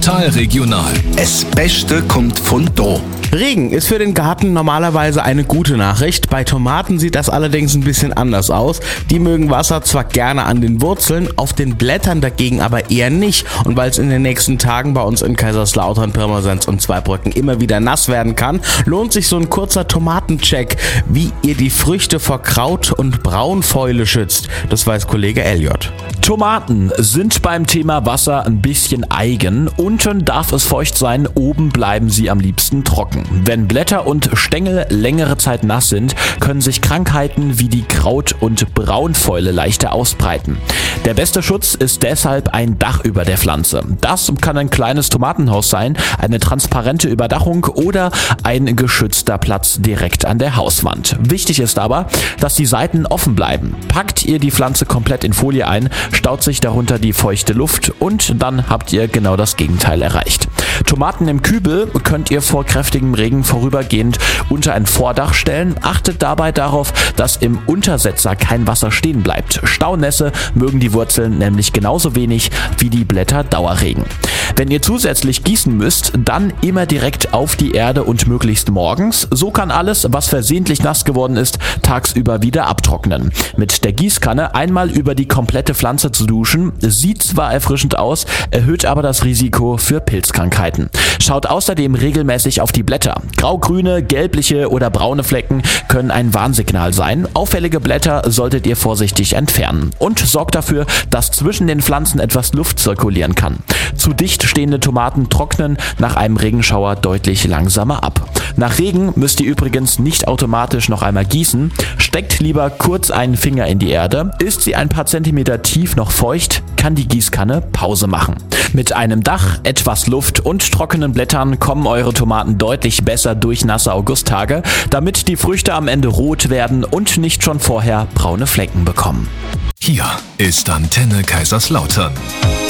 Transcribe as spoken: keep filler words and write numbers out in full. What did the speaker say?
Total regional. Das Beste kommt von da. Regen ist für den Garten normalerweise eine gute Nachricht. Bei Tomaten sieht das allerdings ein bisschen anders aus. Die mögen Wasser zwar gerne an den Wurzeln, auf den Blättern dagegen aber eher nicht. Und weil es in den nächsten Tagen bei uns in Kaiserslautern, Pirmasens und Zweibrücken immer wieder nass werden kann, lohnt sich so ein kurzer Tomatencheck, wie ihr die Früchte vor Kraut und Braunfäule schützt. Das weiß Kollege Elliot. Tomaten sind beim Thema Wasser ein bisschen eigen. Unten darf es feucht sein, oben bleiben sie am liebsten trocken. Wenn Blätter und Stängel längere Zeit nass sind, können sich Krankheiten wie die Kraut- und Braunfäule leichter ausbreiten. Der beste Schutz ist deshalb ein Dach über der Pflanze. Das kann ein kleines Tomatenhaus sein, eine transparente Überdachung oder ein geschützter Platz direkt an der Hauswand. Wichtig ist aber, dass die Seiten offen bleiben. Packt ihr die Pflanze komplett in Folie ein, staut sich darunter die feuchte Luft und dann habt ihr genau das Gegenteil erreicht. Tomaten im Kübel könnt ihr vor kräftigem Regen vorübergehend unter ein Vordach stellen. Achtet dabei darauf, dass im Untersetzer kein Wasser stehen bleibt. Staunässe mögen die Wurzeln nämlich genauso wenig wie die Blätter Dauerregen. Wenn ihr zusätzlich gießen müsst, dann immer direkt auf die Erde und möglichst morgens. So kann alles, was versehentlich nass geworden ist, tagsüber wieder abtrocknen. Mit der Gießkanne einmal über die komplette Pflanze zu duschen, sieht zwar erfrischend aus, erhöht aber das Risiko für Pilzkrankheiten. Schaut außerdem regelmäßig auf die Blätter. Graugrüne, gelbliche oder braune Flecken können ein Warnsignal sein. Auffällige Blätter solltet ihr vorsichtig entfernen. Und sorgt dafür, dass zwischen den Pflanzen etwas Luft zirkulieren kann. Zu dicht stehende Tomaten trocknen nach einem Regenschauer deutlich langsamer ab. Nach Regen müsst ihr übrigens nicht automatisch noch einmal gießen. Steckt lieber kurz einen Finger in die Erde. Ist sie ein paar Zentimeter tief noch feucht, kann die Gießkanne Pause machen. Mit einem Dach, etwas Luft und trockenen Blättern kommen eure Tomaten deutlich besser durch nasse Augusttage, damit die Früchte am Ende rot werden und nicht schon vorher braune Flecken bekommen. Hier ist Antenne Kaiserslautern.